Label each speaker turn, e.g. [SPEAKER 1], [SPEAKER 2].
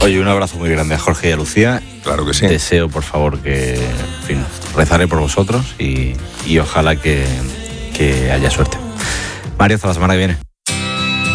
[SPEAKER 1] Oye, un abrazo muy grande a Jorge y a Lucía.
[SPEAKER 2] Claro que sí.
[SPEAKER 1] Deseo, por favor, que, en fin, rezaré por vosotros y ojalá que haya suerte. Mario, hasta la semana que viene.